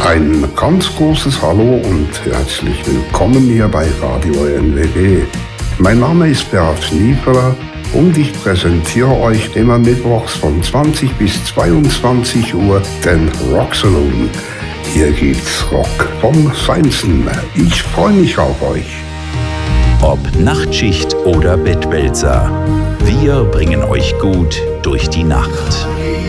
Ein ganz großes Hallo und herzlich willkommen hier bei Radio NWG. Mein Name ist Bert Schnieperer und ich präsentiere euch immer mittwochs von 20 bis 22 Uhr den Rock Saloon. Hier gibt's Rock vom Feinsten. Ich freue mich auf euch. Ob Nachtschicht oder Bettwälzer, wir bringen euch gut durch die Nacht.